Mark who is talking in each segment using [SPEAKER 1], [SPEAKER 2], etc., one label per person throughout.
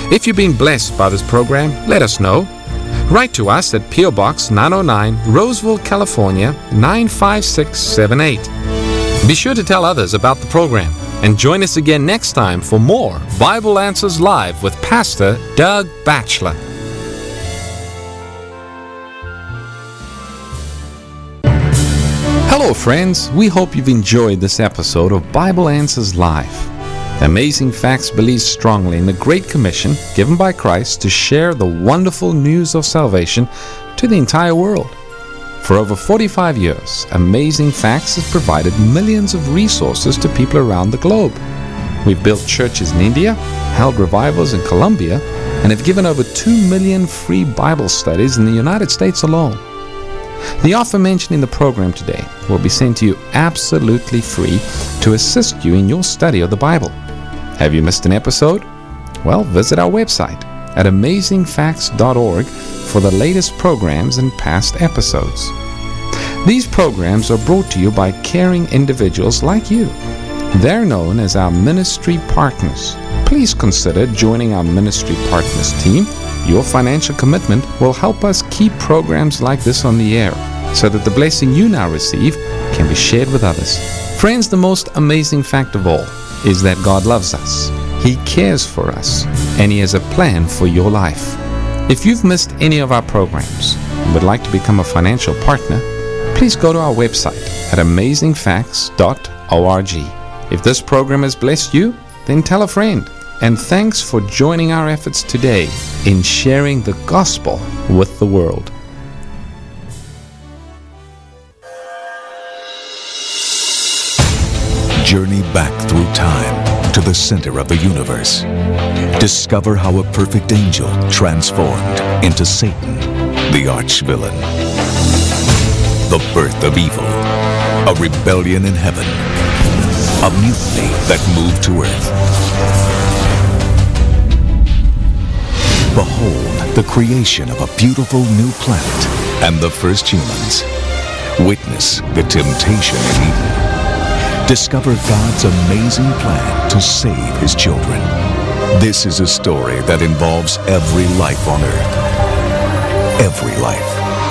[SPEAKER 1] If you've been blessed by this program, let us know. Write to us at P.O. Box 909, Roseville, California, 95678. Be sure to tell others about the program and join us again next time for more Bible Answers Live with Pastor Doug Batchelor. Hello friends, we hope you've enjoyed this episode of Bible Answers Live. Amazing Facts believes strongly in the Great Commission given by Christ to share the wonderful news of salvation to the entire world. For over 45 years, Amazing Facts has provided millions of resources to people around the globe. We've built churches in India, held revivals in Colombia, and have given over 2 million free Bible studies in the United States alone. The offer mentioned in the program today will be sent to you absolutely free to assist you in your study of the Bible. Have you missed an episode? Well, visit our website at amazingfacts.org for the latest programs and past episodes. These programs are brought to you by caring individuals like you. They're known as our ministry partners. Please consider joining our ministry partners team. Your financial commitment will help us keep programs like this on the air so that the blessing you now receive can be shared with others. Friends, the most amazing fact of all is that God loves us. He cares for us, and He has a plan for your life. If you've missed any of our programs and would like to become a financial partner, please go to our website at amazingfacts.org. If this program has blessed you, then tell a friend. And thanks for joining our efforts today in sharing the gospel with the world.
[SPEAKER 2] Journey back through time to the center of the universe. Discover how a perfect angel transformed into Satan, the arch-villain. The birth of evil, a rebellion in heaven, a mutiny that moved to earth. Behold the creation of a beautiful new planet and the first humans. Witness the temptation in Eden. Discover God's amazing plan to save His children. This is a story that involves every life on earth. Every life.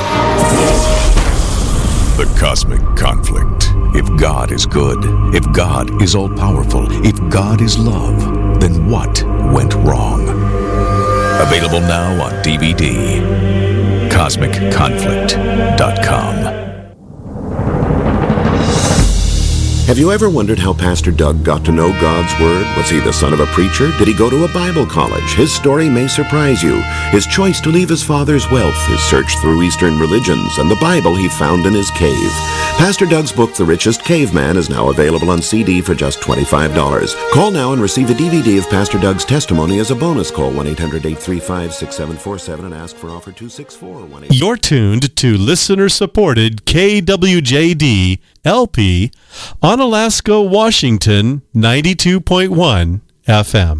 [SPEAKER 2] The Cosmic Conflict. If God is good, if God is all-powerful, if God is love, then what went wrong? Available now on DVD. CosmicConflict.com.
[SPEAKER 3] Have you ever wondered how Pastor Doug got to know God's Word? Was he the son of a preacher? Did he go to a Bible college? His story may surprise you. His choice to leave his father's wealth, his search through Eastern religions, and the Bible he found in his cave. Pastor Doug's book, The Richest Caveman, is now available on CD for just $25. Call now and receive a DVD of Pastor Doug's testimony as a bonus. Call 1-800-835-6747 and ask for offer 264.
[SPEAKER 4] You're tuned to listener-supported KWJD LP on Alaska, Washington, 92.1 FM.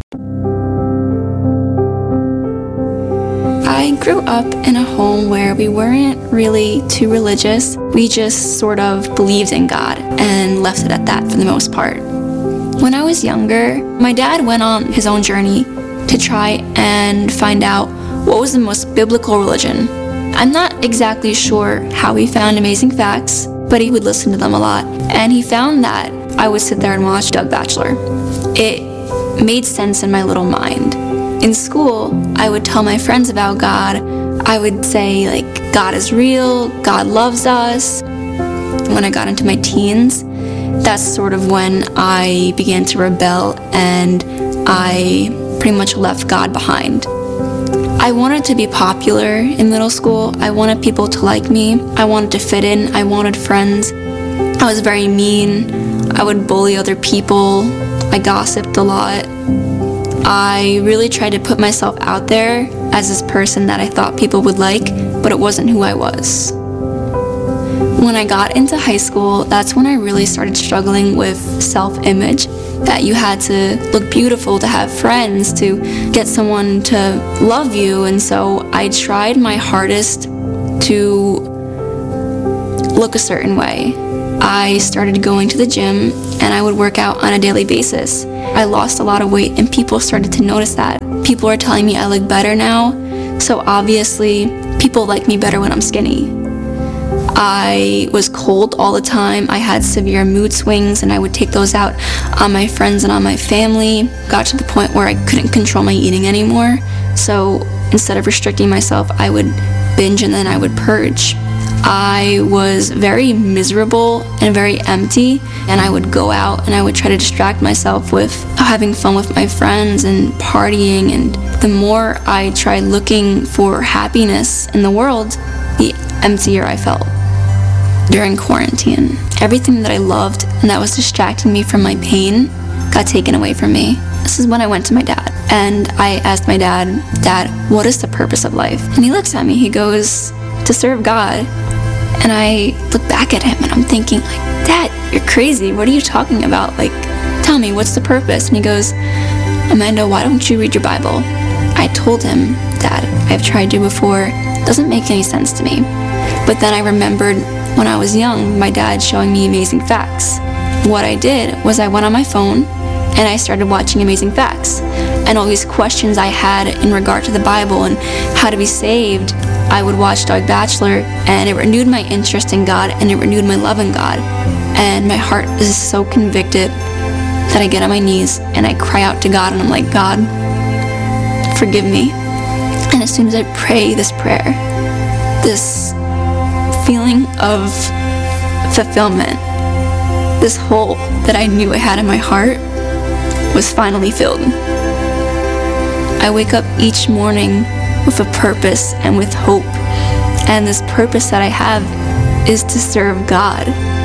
[SPEAKER 5] I grew up in a home where we weren't really too religious. We just sort of believed in God and left it at that for the most part. When I was younger, my dad went on his own journey to try and find out what was the most biblical religion. I'm not exactly sure how he found Amazing Facts, but he would listen to them a lot. And he found that I would sit there and watch Doug Batchelor. It made sense in my little mind. In school, I would tell my friends about God. I would say, like, God is real, God loves us. When I got into my teens, that's sort of when I began to rebel and I pretty much left God behind. I wanted to be popular in middle school. I wanted people to like me. I wanted to fit in. I wanted friends. I was very mean. I would bully other people. I gossiped a lot. I really tried to put myself out there as this person that I thought people would like, but it wasn't who I was. When I got into high school, that's when I really started struggling with self-image, that you had to look beautiful to have friends, to get someone to love you. And so I tried my hardest to look a certain way. I started going to the gym and I would work out on a daily basis. I lost a lot of weight and people started to notice that. People are telling me I look better now, so obviously people like me better when I'm skinny. I was cold all the time. I had severe mood swings, and I would take those out on my friends and on my family. Got to the point where I couldn't control my eating anymore. So instead of restricting myself, I would binge and then I would purge. I was very miserable and very empty, and I would go out and I would try to distract myself with having fun with my friends and partying. And the more I tried looking for happiness in the world, the emptier I felt. During quarantine, everything that I loved and that was distracting me from my pain got taken away from me. This is when I went to my dad, and I asked my dad, "Dad, what is the purpose of life?" And he looks at me, he goes, "To serve God." And I look back at him and I'm thinking, like, "Dad, you're crazy. What are you talking about? Like, tell me, what's the purpose?" And he goes, "Amanda, why don't you read your Bible?" I told him, "Dad, I've tried to before. It doesn't make any sense to me." But then I remembered when I was young, my dad showing me Amazing Facts. What I did was I went on my phone and I started watching Amazing Facts. And all these questions I had in regard to the Bible and how to be saved, I would watch Doug Batchelor, and it renewed my interest in God and it renewed my love in God. And my heart is so convicted that I get on my knees and I cry out to God and I'm like, "God, forgive me." And as soon as I pray this prayer, this feeling of fulfillment, this hole that I knew I had in my heart was finally filled. I wake up each morning with a purpose and with hope, and this purpose that I have is to serve God.